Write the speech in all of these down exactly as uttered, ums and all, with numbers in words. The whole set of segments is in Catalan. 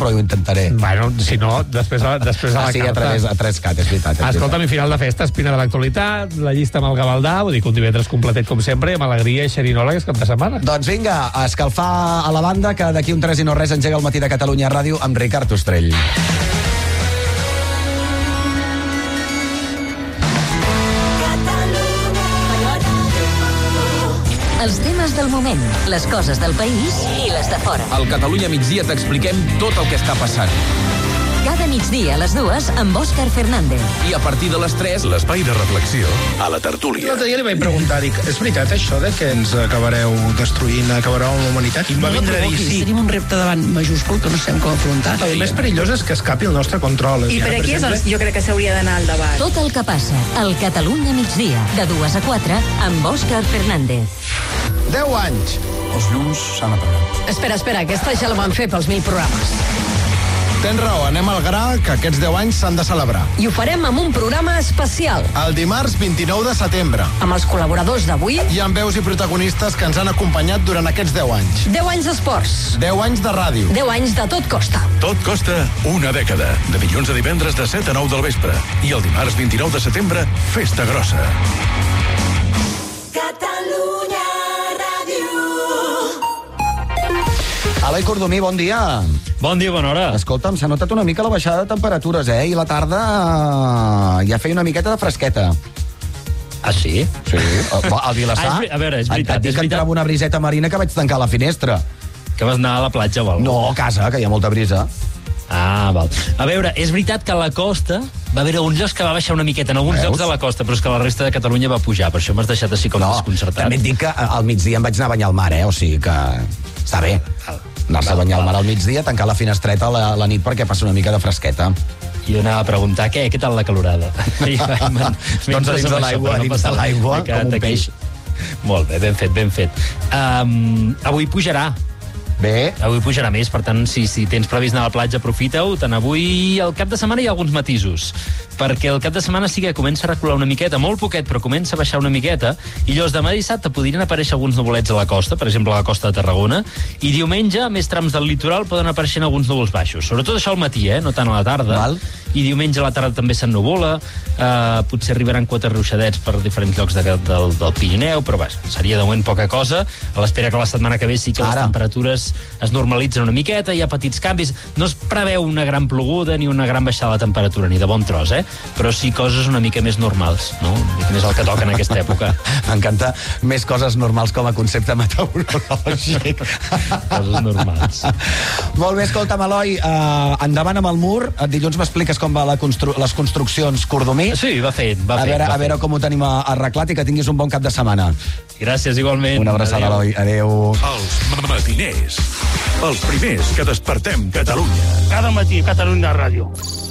però ho intentaré. Bueno, si no, després a, després a la ah, sí, carta. a través, a tres cat, és veritat. És Escolta'm, i final de festa, espina de l'actualitat, la llista amb el Gavaldà, vull dir que un divendres completet com sempre, amb alegria i xerinola, que és cap de setmana. Doncs vinga, a escalfar a la banda, que d'aquí un tres i no res engega el Matí de Catalunya Ràdio amb Ricard Ostrell. Els temes del moment, les coses del país i les de fora. Al Catalunya migdia t'expliquem tot el que està passant. Cada migdia a les dues amb Òscar Fernández. I a partir de les tres, l'espai de reflexió a la tertúlia. L'altre dia li vaig preguntar, dic, és veritat això de que ens acabareu destruint, acabareu amb la humanitat? I em va vindre a dir sí. Tenim un repte davant majúscul que no sabem com afrontar. El més perillós és que escapi el nostre control. I per aquí és el, jo crec que s'hauria d'anar al debat. Tot el que passa al Catalunya migdia, de dues a quatre, amb Òscar Fernández. deu anys. Els llums s'han apagat. Espera, espera, aquesta ja la van fer pels mil programes. Tens raó, anem al gra, que aquests deu anys s'han de celebrar. I ho farem amb un programa especial. El dimarts vint-i-nou de setembre. Amb els col·laboradors d'avui. I amb veus i protagonistes que ens han acompanyat durant aquests deu anys. deu anys d'esports. deu anys de ràdio. deu anys de tot costa. Tot costa una dècada. De dilluns a divendres de set a nou del vespre. I el dimarts vint-i-nou de setembre, festa grossa. Catalunya Ràdio. Eloi Cordomí, bon dia. Bon dia, bona hora. Escolta'm, s'ha notat una mica la baixada de temperatures, eh? I la tarda eh, ja feia una miqueta de fresqueta. Ah, sí? Sí. Al Vilassar. Ah, a veure, és veritat. Et dic és que entrava una briseta marina que vaig tancar la finestra. Que vas anar a la platja o alguna cosa? No, a casa, que hi ha molta brisa. Ah, val. A veure, és veritat que a la costa va haver uns llocs que va baixar una miqueta, en alguns Veus? llocs de la costa, però és que la resta de Catalunya va pujar, per això m'has deixat així com No, desconcertat. també et dic que al migdia em vaig anar a banyar al mar, eh? O sigui que està bé. Anar-se a banyar al mar al migdia, tancar la finestreta a la, a la nit perquè passa una mica de fresqueta. Jo anava a preguntar, què, què tal la calorada? I, man, doncs a dins de l'aigua, a dins de l'aigua, com un peix. Molt bé, ben fet, ben fet. Um, avui pujarà. Bé. Avui pujarà més, per tant, si, si tens previst anar a la platja, aprofita-ho. Tant avui, al cap de setmana, hi ha alguns matisos. Perquè el cap de setmana sí que comença a recular una miqueta, molt poquet, però comença a baixar una miqueta. I llavors demà dissabte podrien aparèixer alguns nuvolets a la costa, per exemple a la costa de Tarragona, i diumenge, a més trams del litoral, poden aparèixer alguns núvols baixos. Sobretot això al matí, eh? No tant a la tarda. Val. I diumenge a la tarda també s'ennuvola, eh, potser arribaran quatre ruixadets per diferents llocs de, del, del Pirineu, però bé, seria de moment poca cosa, a l'espera que la setmana que ve sí que Ara. les temperatures es normalitzen una miqueta, hi ha petits canvis, no es preveu una gran ploguda ni una gran baixada de temperatura, ni de bon tros, eh? Però sí coses una mica més normals, no? Una mica més el que toca en aquesta època. M'encanta més coses normals com a concepte meteorològic. Coses normals. Molt bé, escolta'm, Eloi, uh, endavant amb el mur. Dilluns m'expliques com va la constru les construccions Cordomí. Sí, va fet, va a fet. Veure, va a veure com ho tenim arreglat i que tinguis un bon cap de setmana. Gràcies, igualment. Una abraçada, Eloi. Adéu. Els matiners. Els primers que despertem Catalunya. Cada matí, Catalunya Ràdio.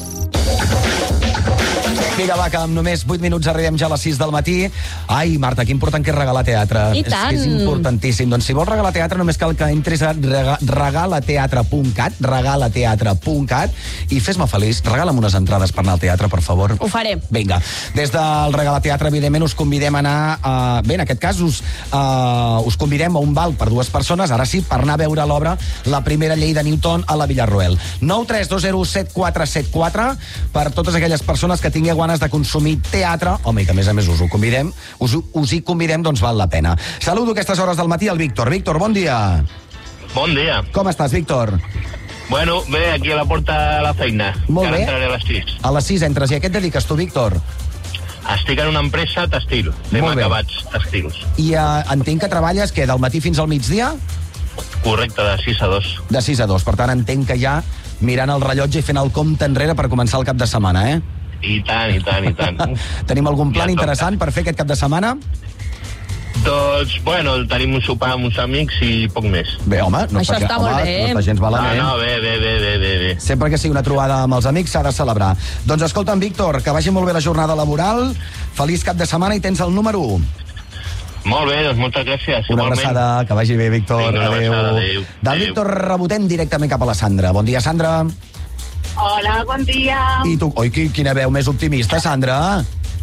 Vinga, va, que amb només vuit minuts arribem ja a les sis del matí. Ai, Marta, que important que és regalar teatre. I tant. És, és importantíssim. Doncs si vols regalar teatre, només cal que entris a rega regalateatre punt cat, regalateatre punt cat, i fes-me feliç. Regala'm unes entrades per anar al teatre, per favor. Ho faré. Vinga. Des del Regalateatre, evidentment, us convidem a anar... A... Bé, en aquest cas, us, uh, us convidem a un val per dues persones, ara sí, per anar a veure l'obra La primera llei de Newton a la Villarroel. nou tres dos zero set quatre set quatre per totes aquelles persones que tingueu ganes de consumir teatre, home, i que a més a més us ho convidem, us, us hi convidem, doncs val la pena. Saludo a aquestes hores del matí al Víctor. Víctor, bon dia. Bon dia. Com estàs, Víctor? Bueno, bé, aquí a la porta de la feina. Molt que bé. ara entraré a les sis. A les sis entres. I a què et dediques tu, Víctor? Estic en una empresa tèxtil. Fem Molt bé. acabats tèxtils. I uh, entenc que treballes, què, del matí fins al migdia? Correcte, de sis a dos. De sis a dos. Per tant, entenc que ja mirant el rellotge i fent el compte enrere per començar el cap de setmana, eh? I tant, i tant, i tant. Tenim algun plan Ja interessant per fer aquest cap de setmana? Doncs, bueno, tenim un sopar amb uns amics i poc més. Bé, home, no Això està, està home, molt bé. no està gens No, malament. no, bé, bé, bé, bé, bé, bé. Sempre que sigui una trobada amb els amics s'ha de celebrar. Doncs escolta'm, Víctor, que vagi molt bé la jornada laboral, feliç cap de setmana i tens el número u. Molt bé, doncs moltes gràcies. Una igualment. abraçada, que vagi bé, Víctor. Vinga, una Adéu. abraçada, adéu. Del Adéu. Víctor rebotem directament cap a la Sandra. Bon dia, Sandra. Hola, bon dia. I tu, oi, qui- quina veu més optimista, Sandra?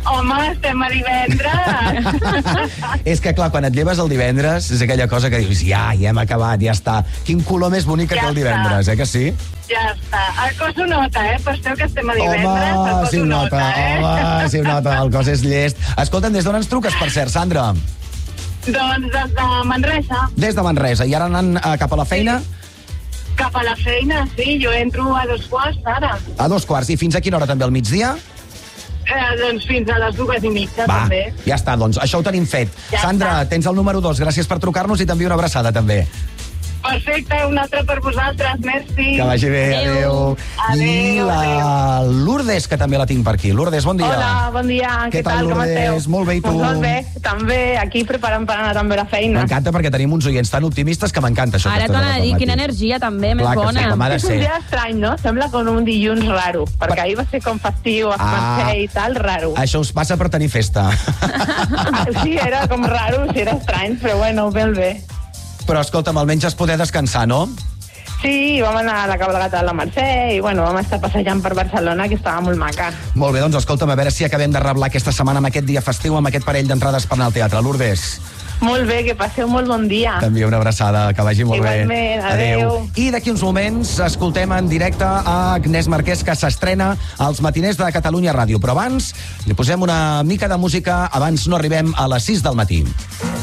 Home, estem a divendres. És que, clar, quan et lleves el divendres, és aquella cosa que dius, ja, ja hem acabat, ja està. Quin color més bonic que Ja té el està. divendres, eh, que sí? Ja està. El cos ho nota, eh? Penseu que estem a divendres, el Home, cos si ho ho nota, nota, eh? home, si ho nota, el cos és llest. Escolta'm, des d'on ens truques, per cert, Sandra? Doncs des de Manresa, Des de Manresa. I ara anant eh, cap a la feina? cap a la feina, sí, jo entro a dos quarts ara. A dos quarts. I fins a quina hora també, al migdia? Eh, doncs fins a les dues i mitja, Va, també. ja està, doncs, això ho tenim fet. Ja Sandra, està. tens el número dos, gràcies per trucar-nos i t'envio una abraçada, també. Perfecte, un altre per vosaltres, merci. Que vagi bé, adéu. Adéu, I la Lourdes, que també la tinc per aquí. Lourdes, bon dia. Hola, bon dia, Què què, tal, tal, com Lourdes? esteu? Molt bé, i tu? Doncs molt bé, també, aquí preparant per anar també a la feina. M'encanta perquè tenim uns oients tan optimistes que m'encanta això. Ara que t'ho estàs anava a dir, al quina matí. energia també, més Clar que sí, bona. com ha de És un ser. dia estrany, no? Sembla com un dilluns raro, perquè ahir va ser com festiu, es Ah. i tal, raro. Això us passa per tenir festa. Sí, era com raro, sí, era estrany, però bueno, ben bé. Però escolta'm, almenys has poder descansar, no? Sí, vam anar a la cabalgata de la Mercè i bueno, vam estar passejant per Barcelona, que estava molt maca. Molt bé, doncs escolta'm, a veure si acabem de reblar aquesta setmana amb aquest dia festiu, amb aquest parell d'entrades per anar al teatre. Lourdes, Molt bé, que passeu molt bon dia. t'envio una abraçada, que vagi molt Igualment, bé. adéu. I d'aquí uns moments escoltem en directe a Agnès Marquès, que s'estrena als matiners de Catalunya Ràdio. Però abans li posem una mica de música, abans no arribem a les sis del matí.